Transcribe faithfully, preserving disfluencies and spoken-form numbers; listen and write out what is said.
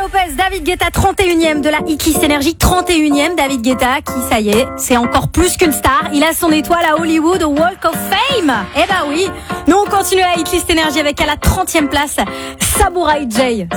Lopez, David Guetta, trente et unième de la Hitlist Energy, trente et unième David Guetta, qui, ça y est, c'est encore plus qu'une star. Il a son étoile à Hollywood, au Walk of Fame. Eh bah oui. Nous, on continue à Hitlist Energy avec à la trentième place, Samurai J.